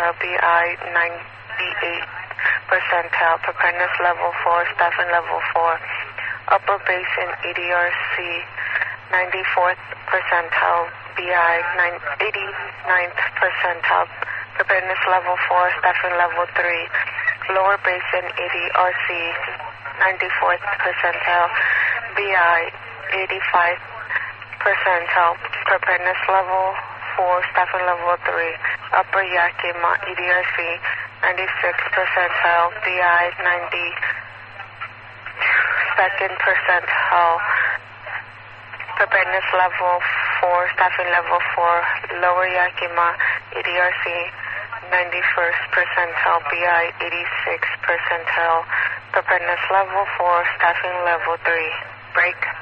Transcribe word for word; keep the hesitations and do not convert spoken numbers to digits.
percentile, B I ninety-eight percentile, preparedness level four, staffing level four, upper basin E D R C ninety-fourth percentile, B I eighty-ninth percentile, preparedness level four, staffing level three, lower basin E D R C ninety-fourth percentile, B I eighty-fifth percentile, preparedness level four, staffing level three, upper Yakima E D R C ninety-sixth percentile, B I ninety-second percentile, preparedness level four, staffing level four, lower Yakima E D R C ninety-first percentile, B I eighty-sixth percentile, preparedness level four, staffing level three. Break.